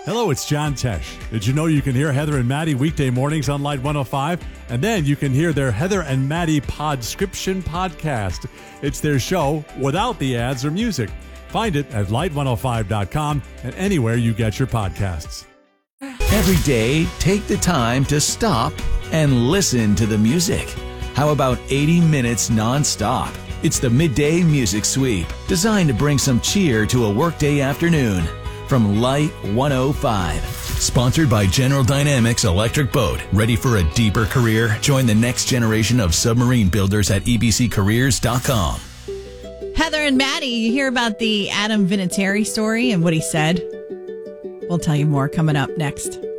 Hello, it's John Tesh. Did you know you can hear Heather and Maddie weekday mornings on Light 105? And then you can hear their Heather and Maddie Podscription podcast. It's their show without the ads or music. Find it at light105.com and anywhere you get your podcasts. Every day, take the time to stop and listen to the music. How about 80 minutes nonstop? It's the Midday Music Sweep, designed to bring some cheer to a workday afternoon. From Light 105. Sponsored by General Dynamics Electric Boat. Ready for a deeper career? Join the next generation of submarine builders at ebccareers.com. Heather and Maddie, you hear about the Adam Vinatieri story and what he said? We'll tell you more coming up next.